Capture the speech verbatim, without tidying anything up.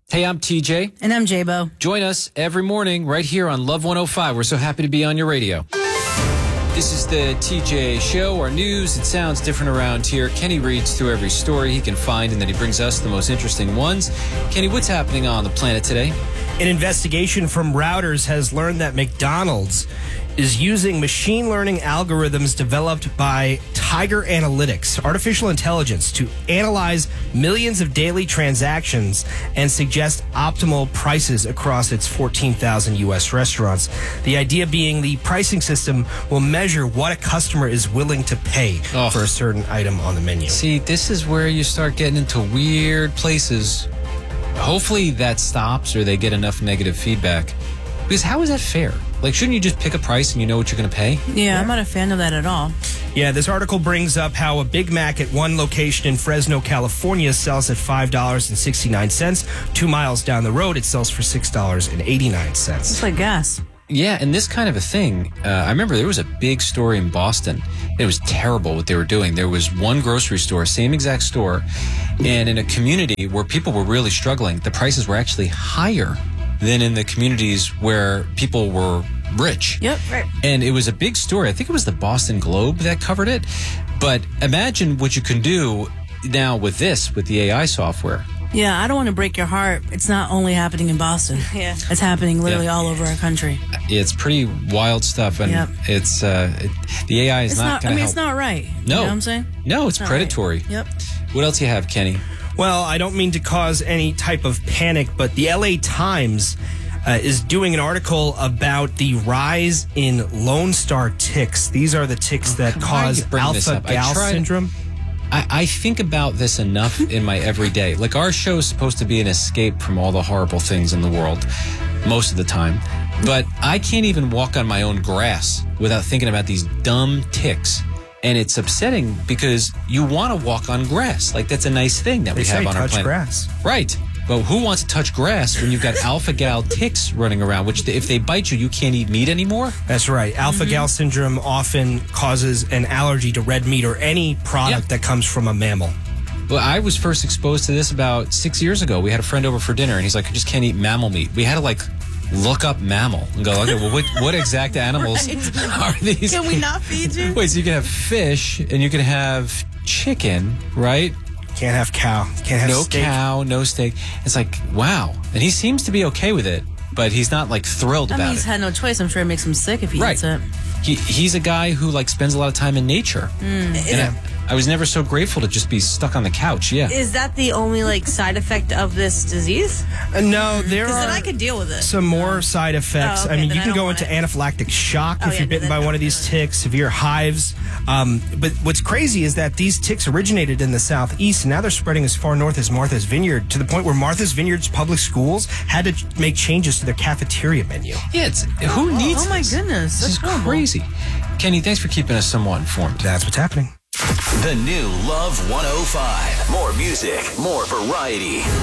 Hey, I'm T J. And I'm J-Bo. Join us every morning right here on Love one oh five. We're so happy to be on your radio. This is the T J Show, our news. It sounds different around here. Kenny reads through every story he can find, and then he brings us the most interesting ones. Kenny, what's happening on the planet today? An investigation from Reuters has learned that McDonald's is using machine learning algorithms developed by Tiger Analytics, artificial intelligence, to analyze millions of daily transactions and suggest optimal prices across its fourteen thousand U S restaurants. The idea being the pricing system will measure what a customer is willing to pay oh. for a certain item on the menu. See, this is where you start getting into weird places. Hopefully that stops or they get enough negative feedback. Because how is that fair? Like, shouldn't you just pick a price and you know what you're going to pay? Yeah, yeah, I'm not a fan of that at all. Yeah, this article brings up how a Big Mac at one location in Fresno, California sells at five dollars and sixty-nine cents. Two miles down the road, it sells for six dollars and eighty-nine cents. It's like gas. Yeah, and this kind of a thing, uh, I remember there was a big story in Boston. It was terrible what they were doing. There was one grocery store, same exact store, and in a community where people were really struggling, the prices were actually higher than in the communities where people were rich. Yep, right. And it was a big story. I think it was the Boston Globe that covered it. But imagine what you can do now with this, with the A I software. Yeah, I don't want to break your heart. It's not only happening in Boston. Yeah. It's happening literally yeah. all over our country. It's pretty wild stuff. And yep. it's, uh, it, the A I is it's not, not going to I mean, help. it's not right. No. You know what I'm saying? No, it's, it's predatory. Right. Yep. What else you have, Kenny? Well, I don't mean to cause any type of panic, but the L A Times uh, is doing an article about the rise in Lone Star ticks. These are the ticks oh, that cause alpha-gal syndrome. I, I think about this enough in my everyday. Like, our show is supposed to be an escape from all the horrible things in the world most of the time. But I can't even walk on my own grass without thinking about these dumb ticks. And it's upsetting because you want to walk on grass. Like, that's a nice thing that they we have on our touch planet. Grass. Right. But who wants to touch grass when you've got alpha-gal ticks running around, which if they bite you, you can't eat meat anymore? That's right. Alpha-gal mm-hmm. syndrome often causes an allergy to red meat or any product yeah. that comes from a mammal. Well, I was first exposed to this about six years ago. We had a friend over for dinner, and he's like, I just can't eat mammal meat. We had to, like, look up mammal and go, okay, well, what, what exact animals right. are these? Can we not feed you? Wait, so you can have fish, and you can have chicken, right? Can't have cow. Can't have no steak. cow, no steak. It's like, wow. And he seems to be okay with it, but he's not, like, thrilled I about mean, he's it. had no choice. I'm sure it makes him sick if he right. eats it. He, he's a guy who, like, spends a lot of time in nature. Mm. And yeah. I, I was never so grateful to just be stuck on the couch, yeah. Is that the only, like, side effect of this disease? Uh, no, there are then I could deal with it. some more side effects. Oh, okay, I mean, then you can I go into it. anaphylactic shock oh, if yeah, you're bitten by one of these ticks, severe hives. Um, but what's crazy is that these ticks originated in the southeast, and now they're spreading as far north as Martha's Vineyard, to the point where Martha's Vineyard's public schools had to make changes to their cafeteria menu. Yeah, it's, who needs Oh, my this? goodness. This is horrible. crazy. Kenny, thanks for keeping us somewhat informed. That's what's happening. The new Love one oh five. More music, more variety.